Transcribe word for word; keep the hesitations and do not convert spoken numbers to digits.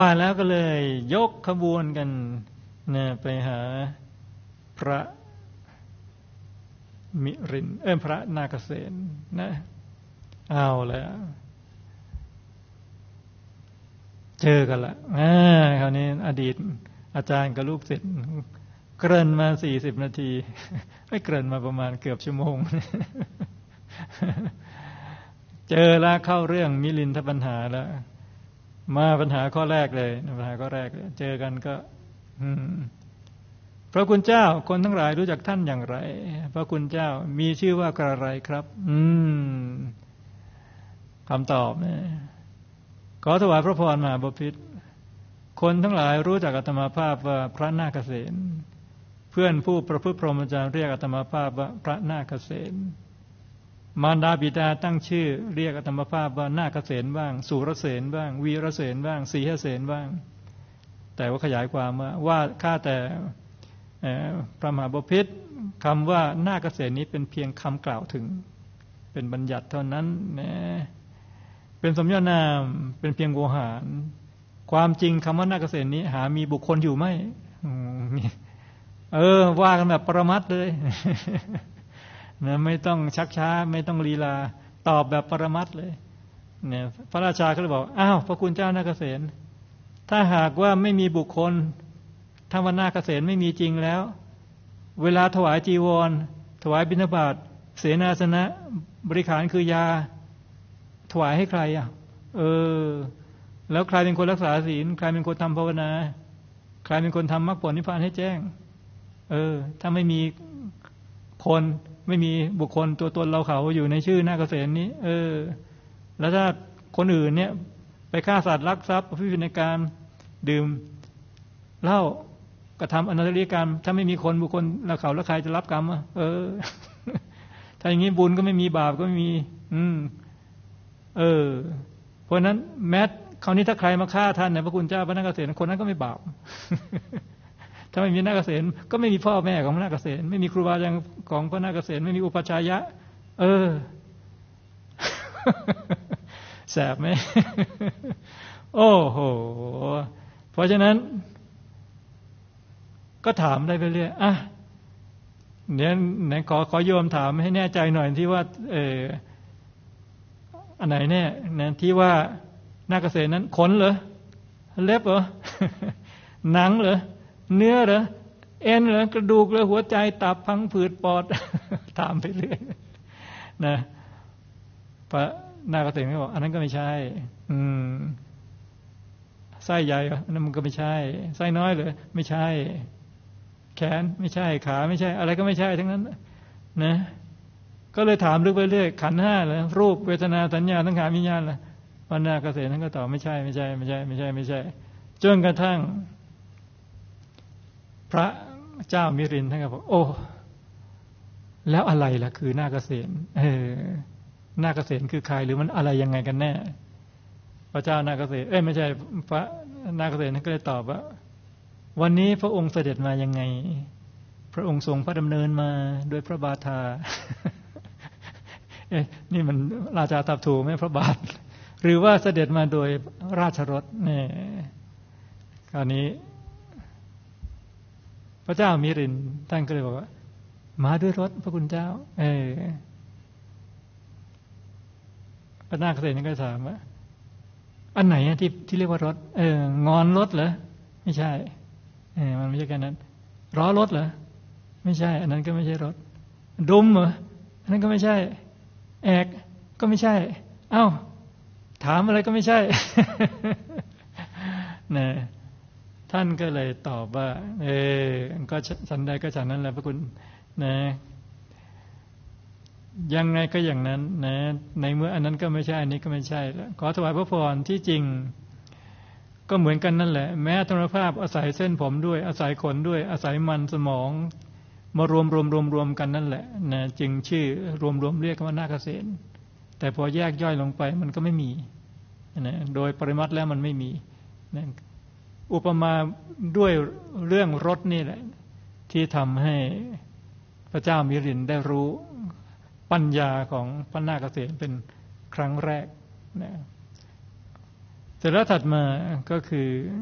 มาแล้วก็เลยยกขบวนกันนะไปหาพระมิรินเอ้ยพระนาคเษนนะเอาแล้วเจอกันละอ่าคราวนี้อดีตอาจารย์กับลูกศิษย์เกริ่นมาสี่สิบนาทีไม่เกริ่นมาประมาณเกือบชั่วโมงเจอแล้วเข้าเรื่องมิลินทปัญหาแล้วมาปัญหาข้อแรกเลยปัญหาข้อแรกเลยเจอกันก็พระคุณเจ้าคนทั้งหลายรู้จักท่านอย่างไรพระคุณเจ้ามีชื่อว่ากระไรครับอืมคำตอบเนี่ยขอถวายพระพรมหาบพิตรคนทั้งหลายรู้จักอาตมาภาพว่าพระนาคเษนเพื่อนผู้ประพฤติพรหมจรรย์เรียกอาตมาภาพว่าพระนาคเษนมารดาบิดาตั้งชื่อเรียกอาตมาภาพว่านาคเษนบ้างสุรเษนบ้างวีรเษนบ้างสีหเษนบ้างแต่ว่าขยายความว่าว่าข้าแต่พระมหาบพิตรคำว่านาคเษนนี้เป็นเพียงคำกล่าวถึงเป็นบัญญัติเท่านั้นนะเป็นสมญานามเป็นเพียงโวหารความจริงคำว่านาคเษนนี้หามีบุคคลอยู่ไหมเออว่ากันแบบปรมัตถ์เลยนะไม่ต้องชักช้าไม่ต้องลีลาตอบแบบปรมัตถ์เลยเนี่ยพระราชาก็เลยบอกอ้าวพระคุณเจ้านาคเษนถ้าหากว่าไม่มีบุคคลถ้าว่านาคเษนไม่มีจริงแล้วเวลาถวายจีวรถวายบิณฑบาตเสนาสนะบริขารคือยาถวายให้ใครอ่ะเออแล้วใครเป็นคนรักษาศีลใครเป็นคนทำภาวนาใครเป็นคนทำมรรคผลนิพพานให้แจ้งเออถ้าไม่มีคนไม่มีบุคคลตัวตนเราเขาอยู่ในชื่อนาคเษนนี้เออแล้วถ้าคนอื่นเนี่ยไปฆ่าสัตว์ลักทรัพย์พิพิธการดื่มเหล้ากระทำอนาถริกรรมถ้าไม่มีคนบุคคลเราเขาแล้วใครจะรับกรรมอ่ะเออถ้าอย่างนี้บุญก็ไม่มีบาปก็ไม่มีอืมเออเพราะนั้นแม้คราวนี้ถ้าใครมาฆ่าท่านเนี่ยพระคุณเจ้าพระนาคเษนคนนั้นก็ไม่บาปถ้าไม่มีนาคเษนก็ไม่มีพ่อแม่ของพระนาคเษนไม่มีครูบาอาจารย์ของพระนาคเษนไม่มีอุปชายะเออแสบไหมโอ้โหเพราะฉะนั้นก็ถามได้ไปเรื่อยอ่ะเนี่ยไหนขอขอโยมถามให้แน่ใจหน่อยที่ว่าเอออันไหนเนี่ยนะที่ว่านาคเษนนั้นขนเหรอเล็บเหรอหนังเหรอเนื้อเหรอเอ็นเหรอกระดูกเหรอหัวใจตับพังผืดปอดถามไปเรื่อยนะพระนาคเษนก็บอกอันนั้นก็ไม่ใช่อืมไส้ใหญ่อันนั้นมันก็ไม่ใช่ไส้น้อยเหรอไม่ใช่แขนไม่ใช่ขาไม่ใช่อะไรก็ไม่ใช่ทั้งนั้นนะก็เลยถามลึกไปเรื่อยขันธ์ห้าเหรอรูปเวทนาสัญญาสังขารวิญญาณล่ะพระนาคเษนท่านก็ตอบไม่ใช่ไม่ใช่ไม่ใช่ไม่ใช่ไม่ใช่จนกระทั่งพระเจ้ามิรินท่านก็บอกโอ้แล้วอะไรล่ะคือนาคเษนเออนาคเษนคือใครหรือมันอะไรยังไงกันแน่พระเจ้านาคเษนเอ้ยไม่ใช่พระนาคเษนท่านก็เลยตอบว่าวันนี้พระองค์เสด็จมายังไงพระองค์ทรงพระดำเนินมาโดยพระบาทาเอ๊ะนี่มันราชาตับถูไหมพระบาทหรือว่าเสด็จมาโดยราชรถเนี่ยคราวนี้พระเจ้ามิรินท่านก็เลยบอกว่ามาด้วยรถพระคุณเจ้าเออพระนาคเษนก็ถามว่าอันไหนที่ที่เรียกว่ารถเอองอนรถเหรอไม่ใช่เออมันไม่ใช่แค่นั้นล้อรถเหรอไม่ใช่อันนั้นก็ไม่ใช่รถดุมเหรออันนั้นก็ไม่ใช่แอกก็ไม่ใช่เอ้าถามอะไรก็ไม่ใช่นะท่านก็เลยตอบว่าเออก็ฉันใดก็ฉันนั้นแหละพระคุณนะยังไงก็อย่างนั้นนะในเมื่ออันนั้นก็ไม่ใช่อันนี้ก็ไม่ใช่แล้วขอถวายพระพรที่จริงก็เหมือนกันนั่นแหละแม้อัตภาพอาศัยเส้นผมด้วยอาศัยขนด้วยอาศัยมันสมองมารวมรวมรวมรวมกันนั่นแหละนะจึงชื่อรวมรวมเรียกว่านาคเษนแต่พอแยกย่อยลงไปมันก็ไม่มีนะโดยปริมัติแล้วมันไม่มีนะอุปมาด้วยเรื่องรถนี่แหละที่ทำให้พระเจ้ามิรินได้รู้ปัญญาของพระนาคเษนเป็นครั้งแรกนะเสร็จแล้วถัดมาก็คือ